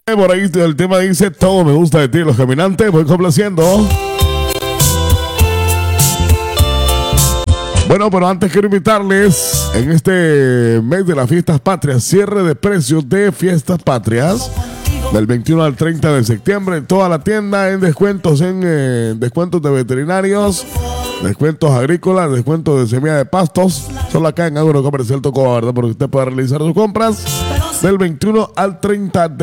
Por ahí el tema dice: todo me gusta de ti, Los Caminantes. Voy complaciendo. Bueno, pero antes quiero invitarles en este mes de las fiestas patrias, cierre de precios de fiestas patrias del 21 al 30 de septiembre en toda la tienda, en descuentos de veterinarios, descuentos agrícolas, descuentos de semilla de pastos. Solo acá en Agrocomercial Tocoa, ¿verdad? Porque usted puede realizar sus compras del 21 al 30 de